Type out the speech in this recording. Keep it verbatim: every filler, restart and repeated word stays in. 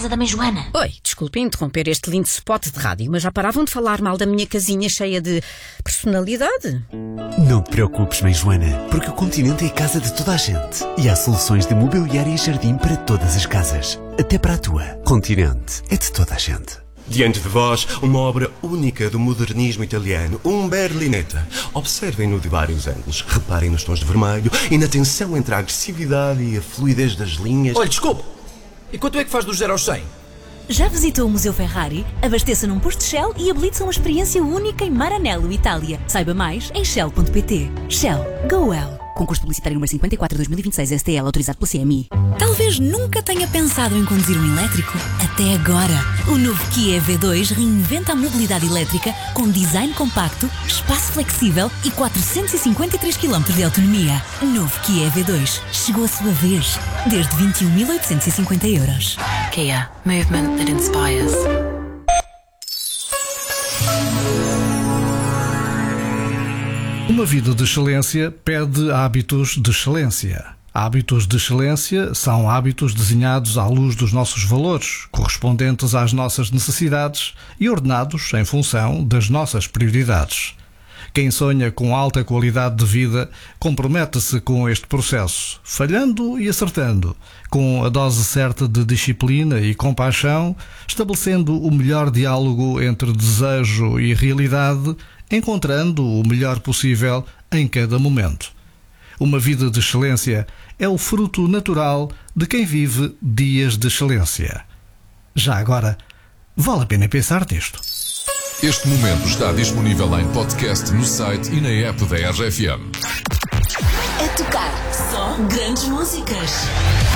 casa da mãe Joana. Oi, desculpe interromper este lindo spot de rádio, mas já paravam de falar mal da minha casinha cheia de personalidade? Não te preocupes, mãe Joana, porque o Continente é a casa de toda a gente. E há soluções de mobiliário e jardim para todas as casas. Até para a tua. Continente é de toda a gente. Diante de vós, uma obra única do modernismo italiano, um Berlinetta. Observem-no de vários ângulos, reparem nos tons de vermelho e na tensão entre a agressividade e a fluidez das linhas. Olha, desculpe, e quanto é que faz dos zero aos cem? Já visitou o Museu Ferrari? Abasteça num posto Shell e habilite-se a uma experiência única em Maranello, Itália. Saiba mais em shell ponto pt. Shell. Go well. Concurso publicitário número cinquenta e quatro de dois mil e vinte e seis S T L, autorizado pela C M I. Talvez nunca tenha pensado em conduzir um elétrico. Até agora. O novo Kia E V dois reinventa a mobilidade elétrica com design compacto, espaço flexível e quatrocentos e cinquenta e três quilómetros de autonomia. Novo Kia E V dois. Chegou a sua vez. Desde vinte e um mil oitocentos e cinquenta euros. Kia. Movement that inspires. Uma vida de excelência pede hábitos de excelência. Hábitos de excelência são hábitos desenhados à luz dos nossos valores, correspondentes às nossas necessidades e ordenados em função das nossas prioridades. Quem sonha com alta qualidade de vida compromete-se com este processo, falhando e acertando, com a dose certa de disciplina e compaixão, estabelecendo o melhor diálogo entre desejo e realidade, encontrando o melhor possível em cada momento. Uma vida de excelência é o fruto natural de quem vive dias de excelência. Já agora, vale a pena pensar nisto. Este momento está disponível em podcast no site e na app da R F M. A tocar só grandes músicas.